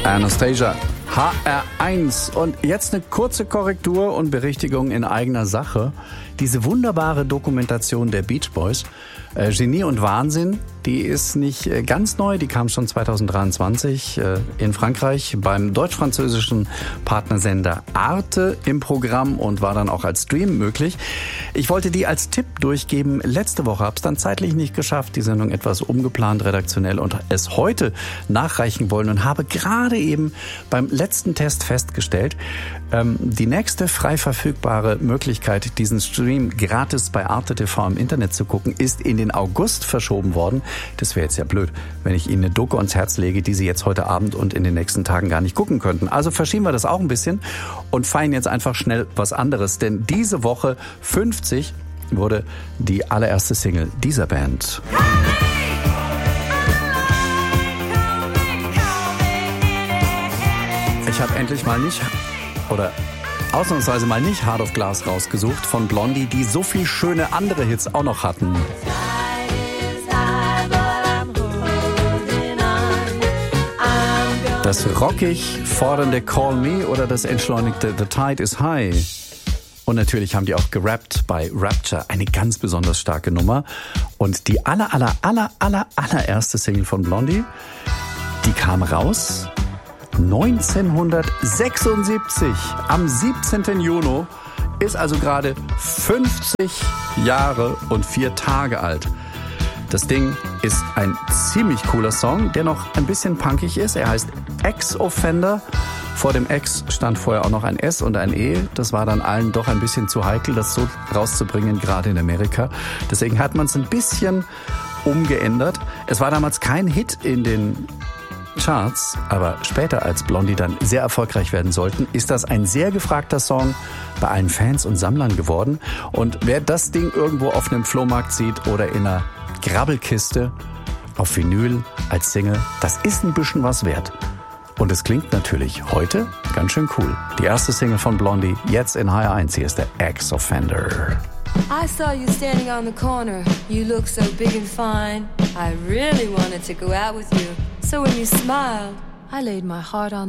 Anastasia, HR1. Und jetzt eine kurze Korrektur und Berichtigung in eigener Sache. Diese wunderbare Dokumentation der Beach Boys, Genie und Wahnsinn, die ist nicht ganz neu, die kam schon 2023 in Frankreich beim deutsch-französischen Partnersender Arte im Programm und war dann auch als Stream möglich. Ich wollte die als Tipp durchgeben. Letzte Woche habe es dann zeitlich nicht geschafft, die Sendung etwas umgeplant redaktionell und es heute nachreichen wollen und habe gerade eben beim letzten Test festgestellt, die nächste frei verfügbare Möglichkeit, diesen Stream gratis bei Arte TV im Internet zu gucken, ist in den August verschoben worden. Das wäre jetzt ja blöd, wenn ich Ihnen eine Doku ans Herz lege, die Sie jetzt heute Abend und in den nächsten Tagen gar nicht gucken könnten. Also verschieben wir das auch ein bisschen und feiern jetzt einfach schnell was anderes. Denn diese Woche 50 wurde die allererste Single dieser Band. Ich habe endlich mal nicht, oder ausnahmsweise mal nicht Heart of Glass rausgesucht von Blondie, die so viel schöne andere Hits auch noch hatten. Das rockig fordernde Call Me oder das entschleunigte The Tide is High. Und natürlich haben die auch gerappt bei Rapture, eine ganz besonders starke Nummer. Und die allererste Single von Blondie, die kam raus 1976, am 17. Juni, ist also gerade 50 Jahre und 4 Tage alt. Das Ding ist ein ziemlich cooler Song, der noch ein bisschen punkig ist. Er heißt Ex-Offender. Vor dem Ex stand vorher auch noch ein S und ein E. Das war dann allen doch ein bisschen zu heikel, das so rauszubringen, gerade in Amerika. Deswegen hat man es ein bisschen umgeändert. Es war damals kein Hit in den Charts, aber später, als Blondie dann sehr erfolgreich werden sollten, ist das ein sehr gefragter Song bei allen Fans und Sammlern geworden. Und wer das Ding irgendwo auf einem Flohmarkt sieht oder in einer Grabbelkiste auf Vinyl als Single, das ist ein bisschen was wert. Und es klingt natürlich heute ganz schön cool. Die erste Single von Blondie, jetzt in HR1, hier ist der Ex-Offender. I saw you standing on the corner. You look so big and fine. I really wanted to go out with you. So when you smiled, I laid my heart on